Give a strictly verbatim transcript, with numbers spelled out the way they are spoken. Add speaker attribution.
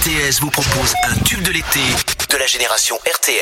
Speaker 1: T S vous propose un tube de l'été de la génération R T